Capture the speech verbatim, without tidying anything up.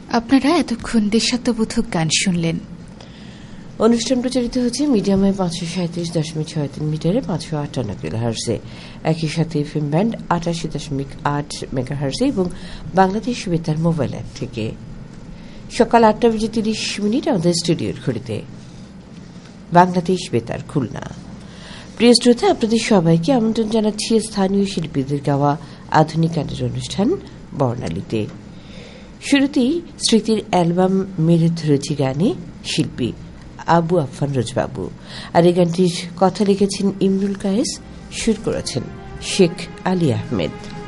আপনারা এতক্ষণ দেশাত্মবোধক গান শুনলেন। অনুষ্ঠান প্রচারিত হচ্ছে মিডিয়ামে পাঁচশো সাঁত্রিশ দশমিক ছয় তিন মিটারে পাঁচশো আটান্ন কিলোহার্সে, একই সাথে এফএম ব্যান্ড আটাশি দশমিক আট মেগাহার্সে এবং বাংলাদেশ বেতার মোবাইল অ্যাপ থেকে। সকাল আটটা বেজে তিরিশ মিনিট আমাদের স্টুডিওর ঘড়িতে। বাংলাদেশ বেতার খুলনা। প্রিয় শ্রোতা, আপনাদের সবাইকে আমন্ত্রণ জানাচ্ছি স্থানীয় শিল্পীদের গাওয়া আধুনিক গানের অনুষ্ঠান বর্ণালীতে। শুরুতেই স্মৃতির অ্যালবাম মেরে ধরেছি গানে শিল্পী আবু আফফান রোজবাবু, আর এই গানটির কথা লিখেছেন ইমরুল কায়েস, সুর করেছেন শেখ আলী আহমেদ।